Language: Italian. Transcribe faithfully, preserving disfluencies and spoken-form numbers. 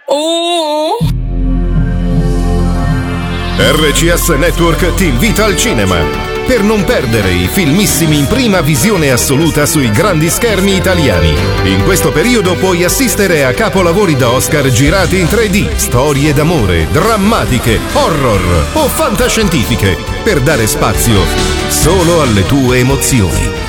Oh. R C S Network ti invita al cinema per non perdere i filmissimi in prima visione assoluta sui grandi schermi italiani. In questo periodo puoi assistere a capolavori da Oscar girati in tre D, storie d'amore, drammatiche, horror o fantascientifiche, per dare spazio solo alle tue emozioni.